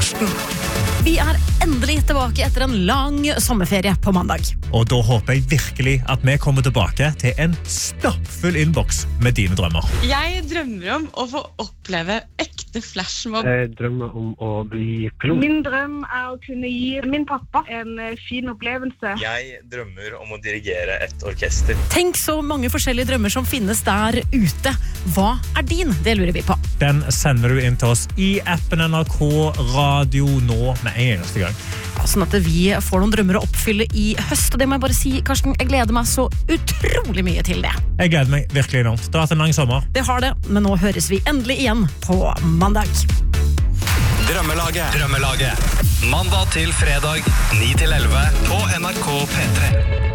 Karsten. Vi endelig tilbake etter en lang sommerferie på mandag. Og da håper jeg virkelig at vi kommer tilbake til en stappfull innboks med dine drømmer. Jeg drømmer om å få oppleve ekte flashmob. Jeg drømmer om å bli pilot. Min drøm å kunne gi min pappa en fin opplevelse. Jeg drømmer om å dirigere et orkester. Tenk så mange forskjellige drømmer som finnes der ute. Hva din? Det lurer vi på. Den sender du inn til oss i appen NRK Radio nå med en eneste gang. Ja, sånn at vi får noen drømmer å oppfylle i høst. Og det må jeg bare si, Karsten, jeg gleder meg så utrolig mye til det. Jeg gleder meg virkelig enormt. Det har vært en lang sommer. Det har det, men nå høres vi endelig igjen på mandag. Drømmelaget. Mandag til fredag 9-11 på NRK P3.